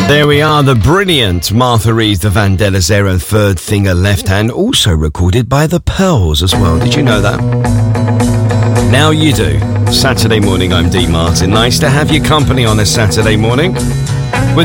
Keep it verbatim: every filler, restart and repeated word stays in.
There we are, the brilliant Martha Reeves, the Vandellas there, and Third Finger Left Hand, also recorded by the Pearls as well. Did you know that? Now you do. Saturday morning, I'm Dee Martin. Nice to have your company on a Saturday morning.